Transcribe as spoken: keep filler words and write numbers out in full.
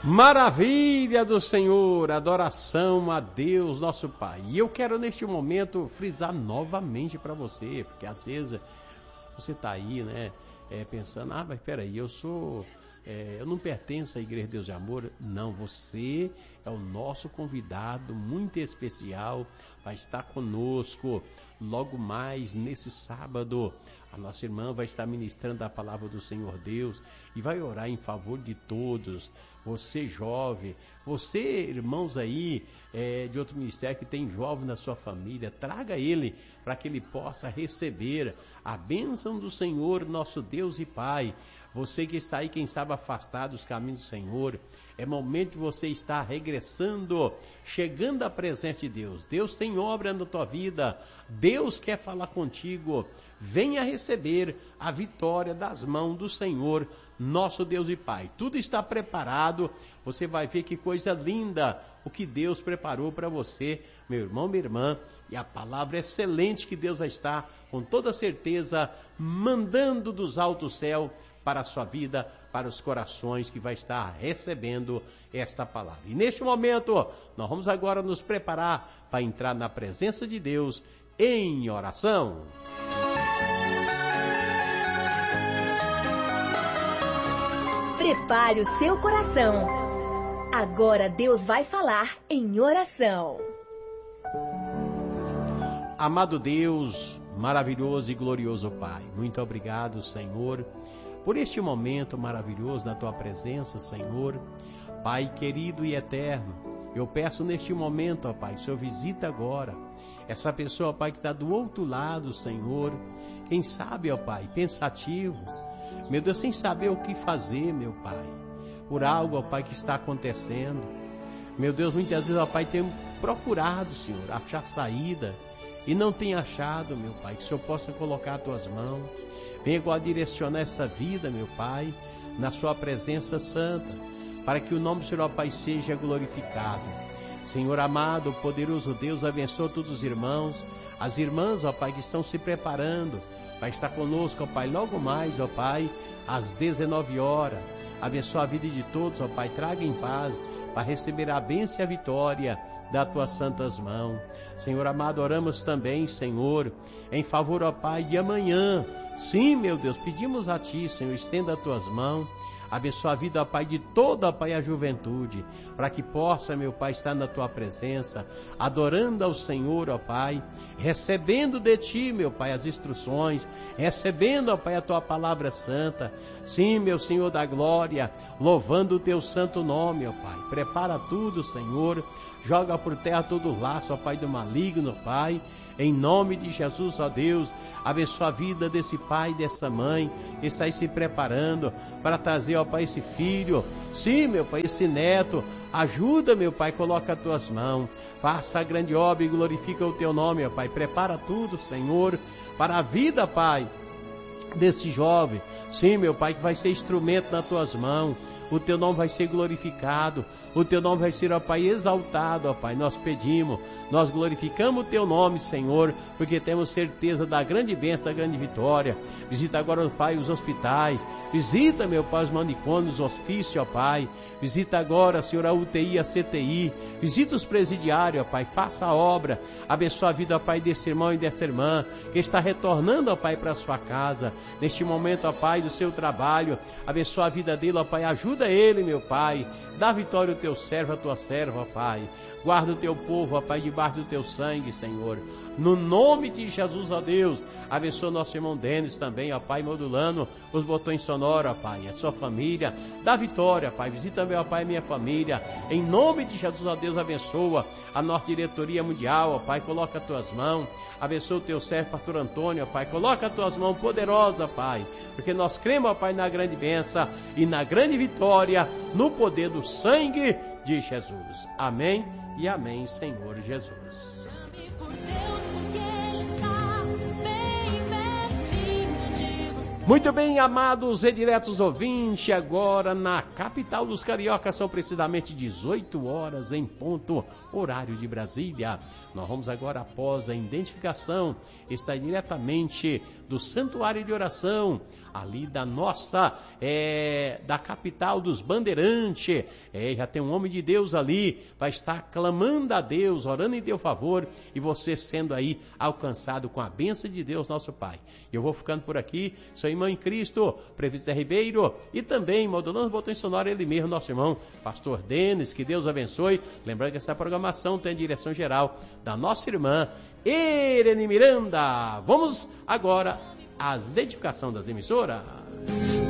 Maravilha do Senhor, adoração a Deus, nosso Pai. E eu quero neste momento frisar novamente para você, porque às vezes você está aí, né, é, pensando, ah, mas peraí, eu sou, é, eu não pertenço à Igreja Deus de Amor. Não, você é o nosso convidado muito especial, vai estar conosco logo mais nesse sábado. A nossa irmã vai estar ministrando a palavra do Senhor Deus e vai orar em favor de todos. Você jovem, você irmãos aí é, de outro ministério que tem jovem na sua família, traga ele para que ele possa receber a bênção do Senhor, nosso Deus e Pai. Você que está aí, quem sabe, afastado dos caminhos do Senhor, é momento de você estar regressando, chegando à presença de Deus. Deus tem obra na tua vida, Deus quer falar contigo. Venha receber a vitória das mãos do Senhor, nosso Deus e Pai. Tudo está preparado, você vai ver que coisa linda o que Deus preparou para você, meu irmão, minha irmã. E a palavra excelente que Deus vai estar, com toda certeza, mandando dos altos céus para a sua vida, para os corações que vai estar recebendo esta palavra. E neste momento, nós vamos agora nos preparar para entrar na presença de Deus em oração. Prepare o seu coração. Agora Deus vai falar em oração. Amado Deus, maravilhoso e glorioso Pai, muito obrigado, Senhor, por este momento maravilhoso na tua presença, Senhor. Pai querido e eterno, eu peço neste momento, ó Pai, o Senhor visita agora essa pessoa, ó Pai, que está do outro lado, Senhor. Quem sabe, ó Pai, pensativo, meu Deus, sem saber o que fazer, meu Pai, por algo, ó Pai, que está acontecendo. Meu Deus, muitas vezes, ó Pai, tem procurado, Senhor, achar saída e não tem achado, meu Pai, que o Senhor possa colocar as tuas mãos. Venha agora direcionar essa vida, meu Pai, na sua presença santa, para que o nome do Senhor, ó Pai, seja glorificado. Senhor amado, poderoso Deus, abençoa todos os irmãos, as irmãs, ó Pai, que estão se preparando para estar conosco, ó Pai, logo mais, ó Pai, às dezenove horas. Abençoa a vida de todos, ó Pai, traga em paz, para receber a bênção e a vitória das tuas santas mãos. Senhor amado, oramos também, Senhor, em favor, ó Pai, de amanhã. Sim, meu Deus, pedimos a Ti, Senhor, estenda as tuas mãos. Abençoa a vida, ó Pai, de toda, ó Pai, a juventude, para que possa, meu Pai, estar na Tua presença, adorando ao Senhor, ó Pai, recebendo de Ti, meu Pai, as instruções, recebendo, ó Pai, a Tua palavra santa. Sim, meu Senhor da glória, louvando o Teu santo nome, ó Pai. Prepara tudo, Senhor, joga por terra todo o laço, ó Pai, do maligno, Pai. Em nome de Jesus, ó Deus, abençoa a vida desse pai e dessa mãe que está aí se preparando para trazer, ó Pai, esse filho. Sim, meu Pai, esse neto. Ajuda, meu Pai, coloca as tuas mãos. Faça a grande obra e glorifica o teu nome, ó Pai. Prepara tudo, Senhor, para a vida, Pai, desse jovem. Sim, meu Pai, que vai ser instrumento nas tuas mãos. O teu nome vai ser glorificado, o teu nome vai ser, ó Pai, exaltado, ó Pai. Nós pedimos, nós glorificamos o teu nome, Senhor, porque temos certeza da grande bênção, da grande vitória. Visita agora, ó Pai, os hospitais, visita, meu Pai, os manicômios, os hospícios, ó Pai. Visita agora, Senhor, a U T I, a C T I, visita os presidiários, ó Pai, faça a obra, abençoa a vida, ó Pai, desse irmão e dessa irmã, que está retornando, ó Pai, para a sua casa, neste momento, ó Pai, do seu trabalho. Abençoa a vida dele, ó Pai, ajuda Ajuda ele, meu Pai, dá vitória ao teu servo, à tua serva, ó Pai. Guarda o teu povo, ó Pai, debaixo do teu sangue, Senhor. No nome de Jesus, ó Deus, abençoa nosso irmão Denis também, ó Pai, modulando os botões sonoros, ó Pai, a sua família. Dá vitória, Pai, visita também, ó Pai, minha família. Em nome de Jesus, ó Deus, abençoa a nossa diretoria mundial, ó Pai, coloca as tuas mãos. Abençoa o teu servo, pastor Antônio, ó Pai, coloca as tuas mãos poderosas, Pai, porque nós cremos, ó Pai, na grande bênção e na grande vitória, no poder do sangue de Jesus. Amém e amém, Senhor Jesus. Muito bem, amados e diretos ouvintes, agora na capital dos cariocas são precisamente dezoito horas em ponto, horário de Brasília. Nós vamos agora, após a identificação, estar diretamente do Santuário de Oração, ali da nossa, é, da capital dos Bandeirantes. É, já tem um homem de Deus ali, vai estar clamando a Deus, orando em teu favor, e você sendo aí alcançado com a bênção de Deus, nosso Pai. Eu vou ficando por aqui, sou irmão em Cristo, Presbítero Ribeiro, e também, modulando o botão sonoro, ele mesmo, nosso irmão, Pastor Denis, que Deus abençoe. Lembrando que essa programação tem a direção geral da nossa irmã Irene Miranda. Vamos agora às identificações das emissoras.